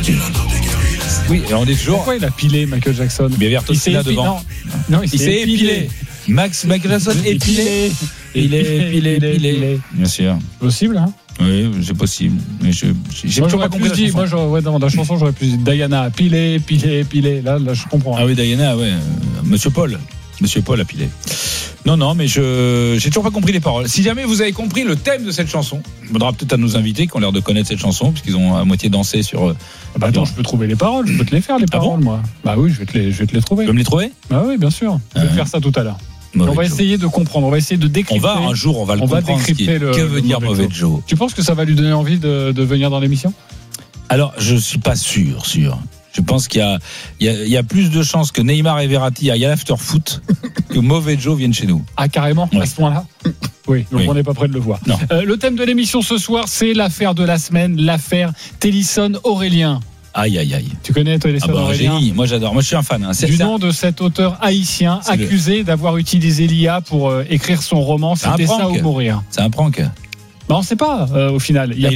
Oui, et on est toujours. Pourquoi il a pilé Michael Jackson? Mais Vertossi là devant. Non, il s'est épilé. Michael Jackson épilé. Il est épilé. Bien sûr. C'est possible, hein? Oui, c'est possible. Mais j'ai toujours pas compris. Moi, dans la chanson, j'aurais plus dit Diana, pilé. Là, je comprends. Ah oui, Diana, ouais. Monsieur Paul a pilé. Non, mais j'ai toujours pas compris les paroles. Si jamais vous avez compris le thème de cette chanson, il faudra peut-être à nos invités qui ont l'air de connaître cette chanson, puisqu'ils ont à moitié dansé sur. Attends, je peux trouver les paroles, je peux te les faire, les paroles, moi. Bah oui, je vais te les trouver. Tu peux me les trouver? Bah oui, bien sûr. Je vais faire ça tout à l'heure. On va essayer de comprendre, on va essayer de décrypter. Un jour, on va le comprendre. Que veut dire Mauvais Joe? Tu penses que ça va lui donner envie de venir dans l'émission? Alors, je suis pas sûr. Je pense qu'il y a plus de chances que Neymar et Verratti aillent à l'after-foot que Mauvais Joe vienne chez nous. Ah, carrément, à ce point-là? Oui, donc on n'est pas près de le voir. Le thème de l'émission ce soir, c'est l'affaire de la semaine, l'affaire Télisson-Aurélien. Aïe. Tu connais Télisson Aurélien? Génie. Moi j'adore. Moi je suis un fan. Du nom de cet auteur haïtien accusé d'avoir utilisé l'IA pour écrire son roman. C'était ça ou mourir. C'est un prank. Bah on ne sait pas au final. Il n'y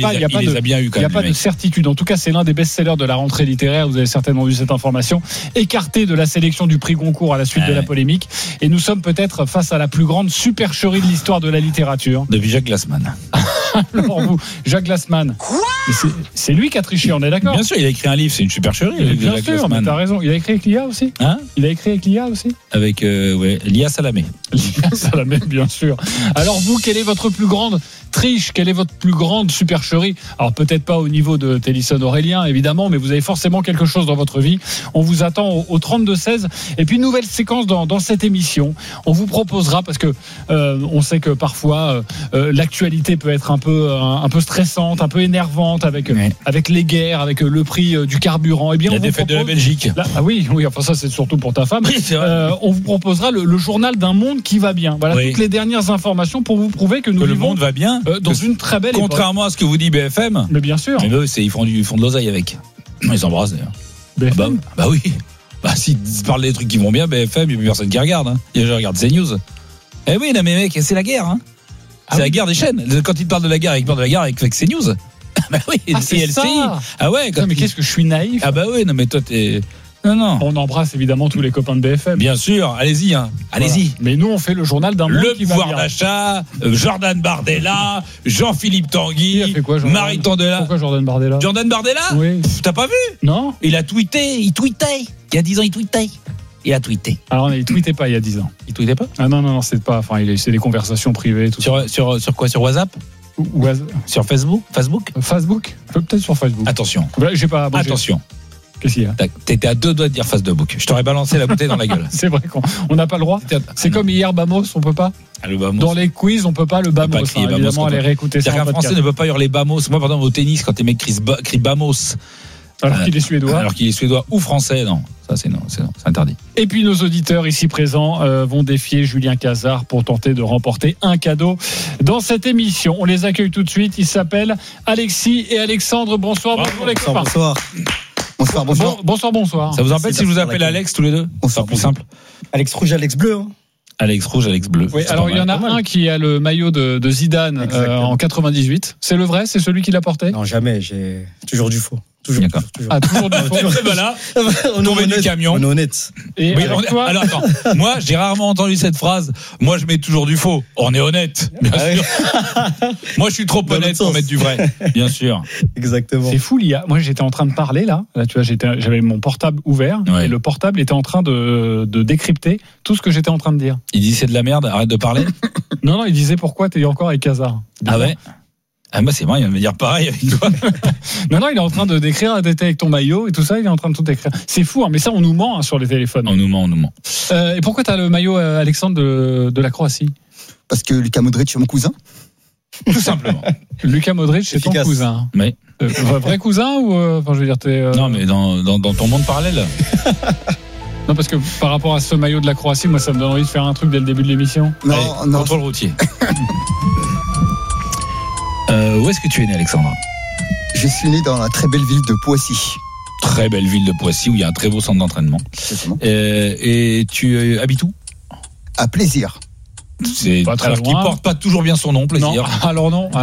a pas de certitude. En tout cas, c'est l'un des best-sellers de la rentrée littéraire. Vous avez certainement vu cette information. Écarté de la sélection du prix Goncourt à la suite de la polémique. Et nous sommes peut-être face à la plus grande supercherie de l'histoire de la littérature. Depuis Jacques Glassman. Alors Jacques Glassman. Quoi? C'est lui qui a triché, on est d'accord? Bien sûr, il a écrit un livre, c'est une supercherie. Bien sûr, mais t'as raison. Il a écrit avec l'IA aussi? Il a écrit avec l'IA aussi? Avec l'IA Salamé. L'IA Salamé, bien sûr. Alors vous, quelle est votre plus grande triche? Quelle est votre plus grande supercherie? Alors peut-être pas au niveau de Télisson Aurélien évidemment, mais vous avez forcément quelque chose dans votre vie. On vous attend au 32-16. Et puis nouvelle séquence dans cette émission. On vous proposera, parce que on sait que parfois l'actualité peut être un peu stressante, un peu énervante avec les guerres, avec le prix du carburant. Et bien, la défaite de la Belgique. Oui, enfin ça c'est surtout pour ta femme. Oui, on vous proposera le journal d'un monde qui va bien. Voilà toutes les dernières informations pour vous prouver que nous vivons, le monde va bien. Dans une très belle époque. Contrairement à ce que vous dit BFM. Mais bien sûr. Mais eux, ils font de l'oseille avec. Ils s'embrassent d'ailleurs. BFM. Bah oui. Bah s'ils parlent des trucs qui vont bien, BFM, il n'y a plus personne qui regarde. Il y a gens qui regardent CNews. Eh oui, non mais mec, c'est la guerre. C'est la guerre des chaînes. Quand ils parlent de la guerre, ils parlent de la guerre avec CNews. Bah oui, c'est LCI. Ça. Ah ouais. Mais qu'est-ce que je suis naïf. Ah bah oui, non mais toi t'es. Non. On embrasse évidemment tous les copains de BFM. Bien sûr, allez-y. Allez-y. Voilà. Mais nous, on fait le journal d'un monde qui va bien. Le pouvoir d'achat, Jordan Bardella, Jean-Philippe Tanguy, Marie Tondela. Pourquoi Jordan Bardella? Jordan Bardella? Oui. T'as pas vu? Non. Il a tweeté. Il y a 10 ans, il a tweeté. Alors, il tweetait pas il y a 10 ans. Il tweetait pas? Ah non, c'est pas. Enfin, c'est des conversations privées. Tout sur quoi? Sur WhatsApp? Sur Facebook? Peut-être sur Facebook. Attention. J'ai pas. Attention. Qu'est-ce qu'il y a? T'étais à 2 doigts de dire Facebook. Je t'aurais balancé la bouteille dans la gueule. C'est vrai qu'on n'a pas le droit. C'est comme hier Bamos, on peut pas. Le Bamos. Dans les quiz, on peut pas le Bamos. Évidemment, aller réécouter ça. Un Français ne peut pas hurler Bamos. Moi, par exemple, au tennis, quand les mecs crient Bamos. Alors qu'il est suédois. Ou français, non. Ça, c'est interdit. Et puis, nos auditeurs ici présents vont défier Julien Cazard pour tenter de remporter un cadeau dans cette émission. On les accueille tout de suite. Ils s'appellent Alexis et Alexandre. Bonsoir. Bonjour les copains. Bonsoir. Ça vous embête si je vous appelle Alex tous les deux? C'est plus simple. Alex rouge, Alex bleu. Alex rouge, Alex bleu. Oui, alors il y en a un qui a le maillot de Zidane en 98. C'est le vrai? C'est celui qui l'a porté? Non, jamais. J'ai toujours du faux. Toujours. Ah, toujours du faux. Voilà. Tombé du camion. On est honnête. Et oui, alors attends. Moi, j'ai rarement entendu cette phrase. Moi, je mets toujours du faux. On est honnête. Bien sûr. Moi, je suis trop honnête pour mettre du vrai. Bien sûr. Exactement. C'est fou, l'IA. Moi, j'étais en train de parler là. Là, tu vois, j'avais mon portable ouvert et le portable était en train de décrypter tout ce que j'étais en train de dire. Il dit c'est de la merde. Arrête de parler. Non, il disait pourquoi t'es encore avec Cazard. Ah ouais. Ah, moi, c'est vrai, il va me dire pareil avec toi. Non, il est en train de décrire, d'être avec ton maillot et tout ça, il est en train de tout décrire. C'est fou, mais ça, on nous ment sur les téléphones. On nous ment. Et pourquoi t'as le maillot, Alexandre, de la Croatie? Parce que Luka Modric est mon cousin. Tout simplement. Luka Modric, c'est ton cousin. Oui. Vrai cousin ou enfin, je veux dire, Non, mais dans ton monde parallèle. Non, parce que par rapport à ce maillot de la Croatie, moi, ça me donne envie de faire un truc dès le début de l'émission. Non. Contrôle routier. Où est-ce que tu es né, Alexandre? Je suis né dans la très belle ville de Poissy. Très belle ville de Poissy où il y a un très beau centre d'entraînement. Et tu habites où? À Plaisir. C'est alors qu'il porte pas toujours bien son nom, Plaisir. Non, alors non.